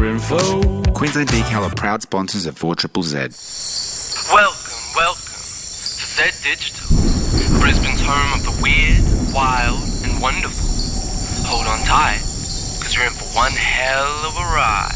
info. Queensland Decal are proud sponsors of 4ZZZ. Welcome to Z Digital, Brisbane's home of the weird, wild, and wonderful. Hold on tight, because you're in for one hell of a ride.